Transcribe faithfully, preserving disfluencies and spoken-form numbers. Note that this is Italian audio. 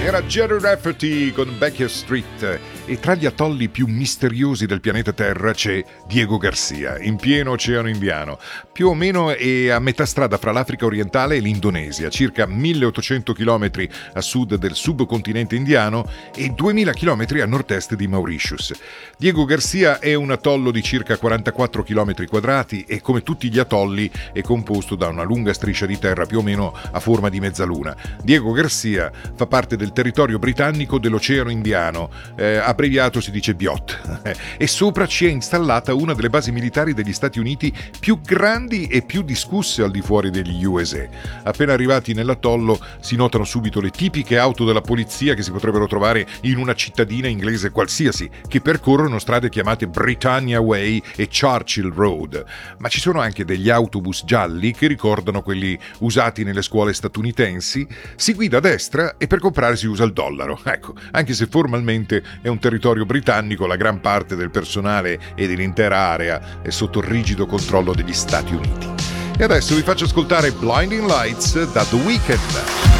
Era Jerry Rafferty con Becker Street. E tra gli atolli più misteriosi del pianeta Terra c'è Diego Garcia, in pieno Oceano Indiano. Più o meno è a metà strada fra l'Africa orientale e l'Indonesia, circa milleottocento chilometri a sud del subcontinente indiano e duemila chilometri a nord-est di Mauritius. Diego Garcia è un atollo di circa quarantaquattro chilometri quadrati e, come tutti gli atolli, è composto da una lunga striscia di terra più o meno a forma di mezzaluna. Diego Garcia fa parte del territorio britannico dell'Oceano Indiano, eh, abbreviato si dice B O T, e sopra ci è installata una delle basi militari degli Stati Uniti più grandi e più discusse al di fuori degli U S A. Appena arrivati nell'atollo si notano subito le tipiche auto della polizia che si potrebbero trovare in una cittadina inglese qualsiasi, che percorrono strade chiamate Britannia Way e Churchill Road, ma ci sono anche degli autobus gialli che ricordano quelli usati nelle scuole statunitensi. Si guida a destra e per comprare si usa il dollaro. Ecco, anche se formalmente è un territorio britannico, la gran parte del personale e dell'intera area è sotto rigido controllo degli Stati Uniti. E adesso vi faccio ascoltare Blinding Lights da The Weeknd.